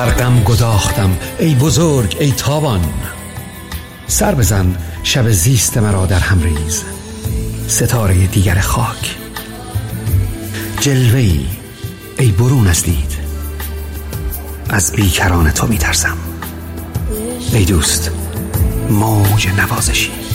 در غم گداختم ای بزرگ ای تابان. سر بزن شب زیست مرا در هم ریز، ستاره دیگر خاک. جلوه‌ای ای برون از دید، از بیکران تو میترسم. ای دوست موج نوازشی.